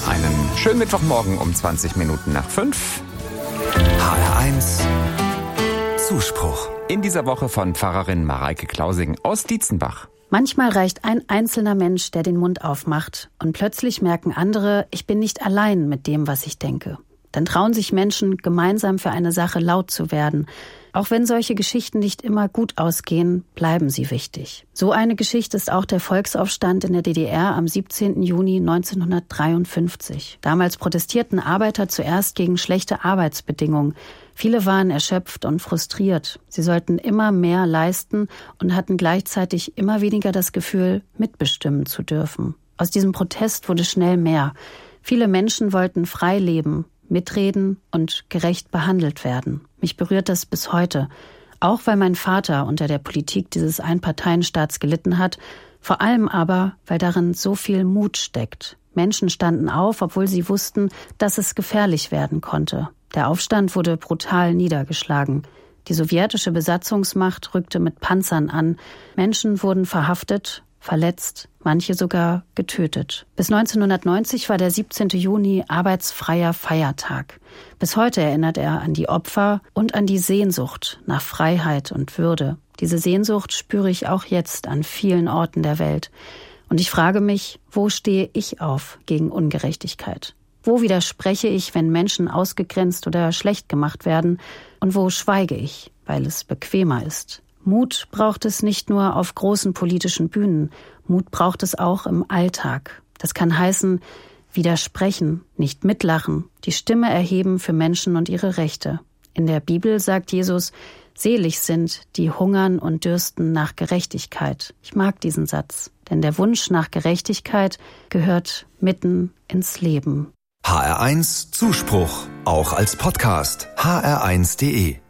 Einen schönen Mittwochmorgen um 20 Minuten nach 5. HR1 Zuspruch. In dieser Woche von Pfarrerin Mareike Klausing aus Dietzenbach. Manchmal reicht ein einzelner Mensch, der den Mund aufmacht. Und plötzlich merken andere, ich bin nicht allein mit dem, was ich denke. Dann trauen sich Menschen, gemeinsam für eine Sache laut zu werden. Auch wenn solche Geschichten nicht immer gut ausgehen, bleiben sie wichtig. So eine Geschichte ist auch der Volksaufstand in der DDR am 17. Juni 1953. Damals protestierten Arbeiter zuerst gegen schlechte Arbeitsbedingungen. Viele waren erschöpft und frustriert. Sie sollten immer mehr leisten und hatten gleichzeitig immer weniger das Gefühl, mitbestimmen zu dürfen. Aus diesem Protest wurde schnell mehr. Viele Menschen wollten frei leben, mitreden und gerecht behandelt werden. Mich berührt das bis heute. Auch weil mein Vater unter der Politik dieses Einparteienstaats gelitten hat, vor allem aber, weil darin so viel Mut steckt. Menschen standen auf, obwohl sie wussten, dass es gefährlich werden konnte. Der Aufstand wurde brutal niedergeschlagen. Die sowjetische Besatzungsmacht rückte mit Panzern an. Menschen wurden verhaftet, verletzt, manche sogar getötet. Bis 1990 war der 17. Juni arbeitsfreier Feiertag. Bis heute erinnert er an die Opfer und an die Sehnsucht nach Freiheit und Würde. Diese Sehnsucht spüre ich auch jetzt an vielen Orten der Welt. Und ich frage mich, wo stehe ich auf gegen Ungerechtigkeit? Wo widerspreche ich, wenn Menschen ausgegrenzt oder schlecht gemacht werden? Und wo schweige ich, weil es bequemer ist? Mut braucht es nicht nur auf großen politischen Bühnen. Mut braucht es auch im Alltag. Das kann heißen, widersprechen, nicht mitlachen, die Stimme erheben für Menschen und ihre Rechte. In der Bibel sagt Jesus, selig sind, die hungern und dürsten nach Gerechtigkeit. Ich mag diesen Satz, denn der Wunsch nach Gerechtigkeit gehört mitten ins Leben. HR1 Zuspruch, auch als Podcast. hr1.de